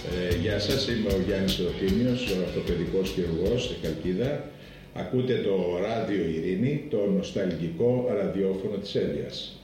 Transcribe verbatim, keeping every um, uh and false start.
Ε, γεια σας, είμαι ο Γιάννης Ρωτήμιος, ο ορθοπαιδικός χειρουργός στη Χαλκίδα. Ακούτε το ράδιο Ειρήνη, το νοσταλγικό ραδιόφωνο της Έλβειας.